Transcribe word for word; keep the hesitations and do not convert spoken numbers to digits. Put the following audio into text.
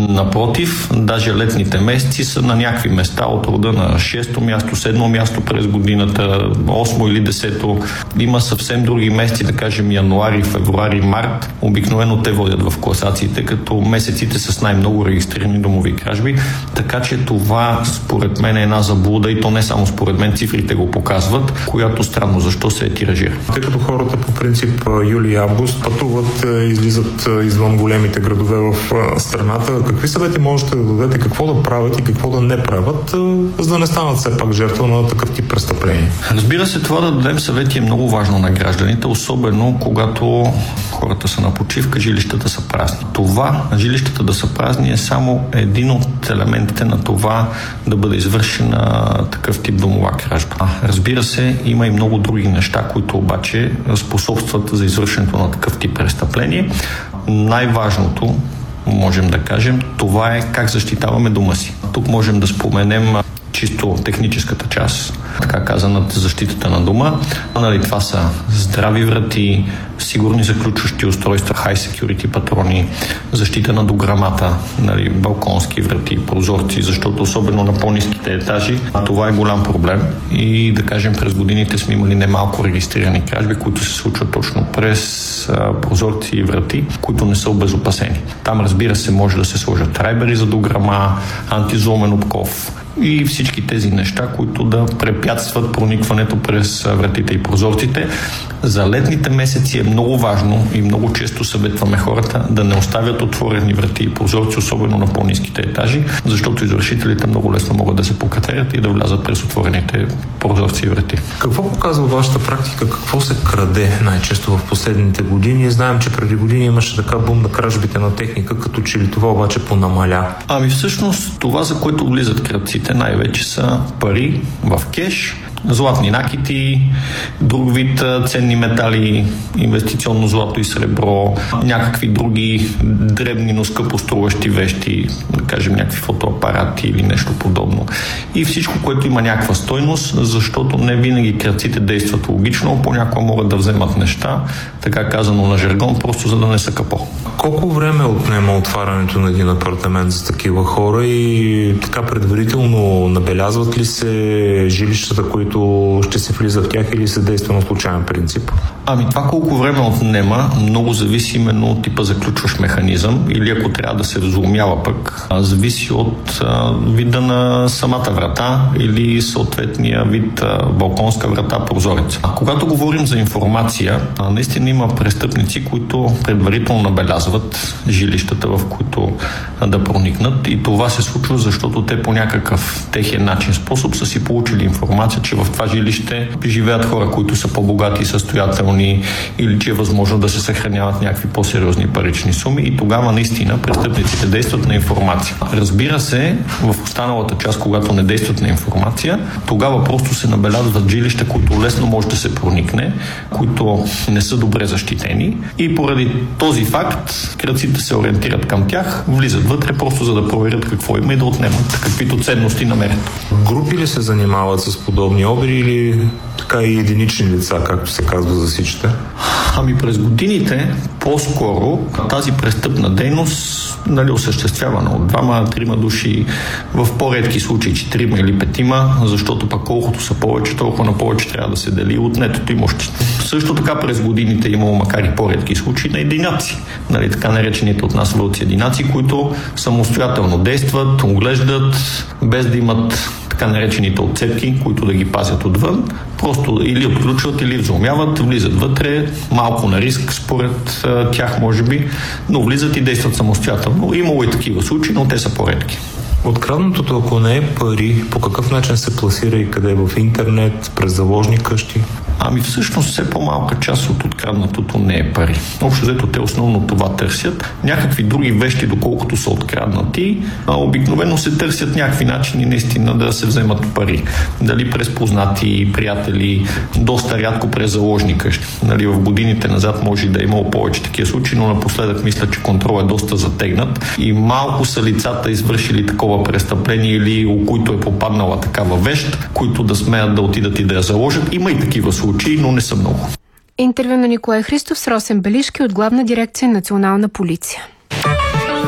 Напротив, даже летните месеци са на някакви места от рода на шесто място, седмо място през годината, осмо или десето. Има съвсем други месеци, да кажем януари, февруари, март. Обикновено те водят в класациите, като месеците с най-много регистрирани домови кражби. Така че това според мен е една заблуда и то не само според мен, цифрите го показват, която странно защо се е тиражира. Тъй като хората по принцип юли и август пътуват, излизат извън големите градове в страната, какви съвети можете да дадете, какво да правят и какво да не правят, за да не станат все пак жертва на такъв тип престъпления? Разбира се, това да дадем съвети е много важно на гражданите, особено когато хората са на почивка, жилищата са празни. Това, жилищата да са празни, е само един от елементите на това да бъде извършена такъв тип домова кражба. Разбира се, има и много други неща, които обаче способстват за извършването на такъв тип престъпление. Най-важното, можем да кажем, това е как защитаваме дома си. Тук можем да споменем чисто техническата част, така казаната защитата на дома. Нали, това са здрави врати, сигурни заключващи устройства, high security патрони, защита на дограмата, нали, балконски врати, прозорци, защото особено на по-ниските етажи това е голям проблем. И да кажем, през годините сме имали немалко регистрирани кражби, които се случват точно през а, прозорци и врати, които не са обезопасени. Там, разбира се, може да се сложат райбери за дограма, антизломен обков и всички тези неща, които да препятстват проникването през вратите и прозорците. За летните месеци е много важно и много често съветваме хората да не оставят отворени врати и прозорци, особено на по-ниските етажи, защото извършителите много лесно могат да се покатерят и да влязат през отворените прозорци и врати. Какво показва вашата практика? Какво се краде най-често в последните години? Знаем, че преди години имаше така бум на кражбите на техника, като че ли това обаче понамаля? Ами всъщност това, за което влизат крадците, най-вече са пари в кеш, златни накити, друг вид ценни метали, инвестиционно злато и сребро, някакви други дребни, но скъпо струващи вещи, да кажем някакви фотоапарати или нещо подобно. И всичко, което има някаква стойност, защото не винаги крадците действат логично, понякога могат да вземат неща, така казано на жаргон, просто за да не са капо. Колко време отнема отварянето на един апартамент за такива хора и така предварително набелязват ли се жилищата, които ще се влиза в тях или се действа на случайен принцип? Ами това колко време отнема, много зависи именно от типа заключващ механизъм или ако трябва да се взломява пък, зависи от а, вида на самата врата или съответния вид а, балконска врата, прозорец. А когато говорим за информация, а, наистина има престъпници, които предварително набелязват жилищата, в които а, да проникнат, и това се случва, защото те по някакъв техен начин, способ са си получили информация, че в това жилище живеят хора, които са по-богати и състоятелни, или че е възможно да се съхраняват някакви по-сериозни парични суми, и тогава наистина престъпниците действат на информация. Разбира се, в останалата част, когато не действат на информация, тогава просто се набелязват жилища, които лесно може да се проникне, които не са добре защитени, и поради този факт крадците се ориентират към тях, влизат вътре просто за да проверят какво има и да отнемат каквито ценности намерят. Групи ли се занимават с подобни обири или така и единични лица, както се казва за всичките? Ами през годините по-скоро тази престъпна дейност, нали, осъществявана от двама, трима души, в по-редки случаи четирима или петима, защото пък колкото са повече, толкова на повече трябва да се дели отнетото имущество. Също така през годините имало, макар и по-редки случаи, на единаци, нали, така наречените от нас вълци единаци, които самостоятелно действат, оглеждат, без да имат така наречените отцепки, които да ги пазят отвън, просто или отключват, или взломяват, влизат вътре, малко на риск според а, тях може би, но влизат и действат самостоятелно. Имало и такива случаи, но те са по-редки. Откраднатото, ако не е пари, по какъв начин се пласира и къде? В интернет, през заложни къщи? Ами всъщност все по-малка част от откраднатото не е пари. Общо взето те основно това търсят. Някакви други вещи, доколкото са откраднати, а обикновено се търсят някакви начини наистина да се вземат пари. Дали през познати, приятели, доста рядко през заложни къщи. Нали, в годините назад може да е имало повече такива случаи, но напоследък мисля, че контрол е доста затегнат и малко са лицата извършили такова престъпление или у които е попаднала такава вещ, които да смеят да отидат и да я заложат. Има и такива случаи, но не са много. Интервю на Николай Христов с Росен Белишки от Главна дирекция Национална полиция.